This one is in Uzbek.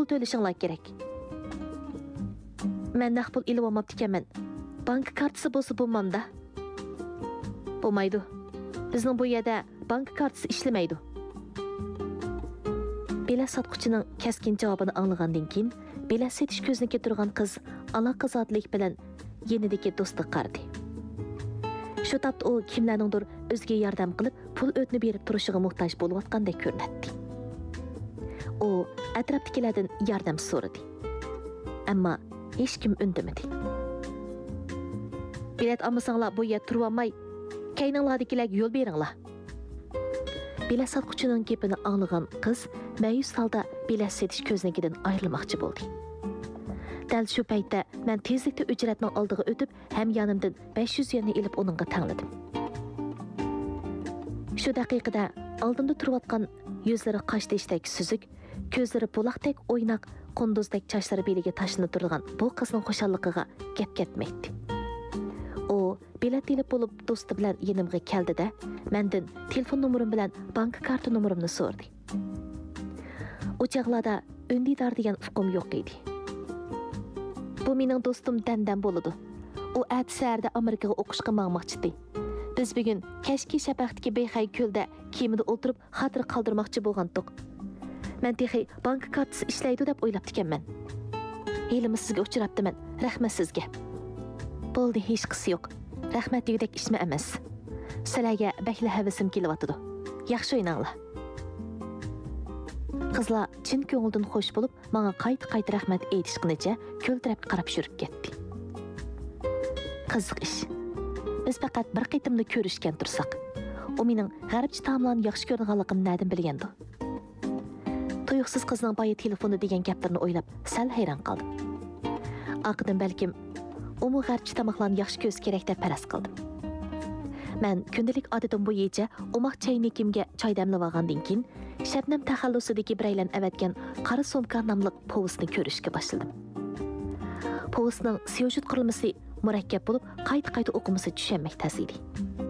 pul to'lashinglar kerak. Men naq pul ilib olmabdi ekanman. Bank kartasi bo'lsa bo'lmamda. Bo'lmaydi. Bizning bu yerda bank kartasi ishlamaydi. Bilet sotquchining keskin javobini anglagandan keyin bilet setish ko'zini keltirgan qiz aloqa zotlik bilan yenidagi do'stga qaradi. Shu topda u kimlarningdir o'ziga yordam qilib, pul o'tni berib turishiga muhtoj bo'layotgandek ko'rinadi. U atrofdagilardan yordam so'radi. Ammo hech kim undamadi. Bilet olmasanglar bu yerda turib olmay, kayninglardagilarga yo'l beringlar. Bilet sotquchining gapini anglagan qiz ma'yus holda bilet setish ko'znikidan ayrilmoqchi bo'ldi. Dal shu paytda men tezlikda ujratning oldiga o'tib, ham yonimdan 500 yuanni ilib uningga tangladim. Shu daqiqada oldimda turayotgan yuzlari qoshdeshdek suzuk, ko'zlari buloqdek o'ynoq, qunduzdek sochlari beliga tashlanib turgan bu qizning xushalligiga gap ketmaydi. U bilet ilib bo'lib do'sti bilan yenimga keldi-da, mendan telefon nomerim bilan bank karta nomerimni so'radi. O chaqlarda öndidar degan fuqum yo'q edi. Bu mening do'stim Dandan bo'ladi. U atsarda Amerikaga o'qishga mangmoqchi. Biz bugun kashki shafaqdagi Beyxay ko'lda kemida o'tirib xatir qoldirmoqchi bo'lgandik. Men texi bank kartasi ishlaydi deb o'ylab ekanman. Elimiz sizga uchrabdiman. Rahmat sizga. Bo'ldi, hech qisi yo'q. Rahmat degudek ishma emas. Sizlarga bakla havasim kelyotdi. Yaxshi o'ynanglar. Qizlar chin ko'ngildan xo'sh bo'lib, menga qayta rahmat aytishqinicha ko'l tarafga qarab yurib ketdi. Qiziq ish. Biz faqat bir qitimda ko'rishgan tursak, u mening g'arbcha taomlarni yaxshi ko'rganligimni nadim bilgandi. Tuyuqsiz qizning boya telefoni degan gaplarni o'ylab, sal hayron qoldim. Aqdim balkim u g'arbcha tamoqlarni yaxshi ko'rish kerak deb faraz qildim. Men kundalik odatim bo'yicha umoq chaynikimga choy damlab olgandan keyin Shabnam taxallusidagi biraylan avatgan qora somka nomli povestni ko'rishga boshladim. Povestning syujet qurilmasi murakkab bo'lib, qayta o'qimasi tushunmak tas edi.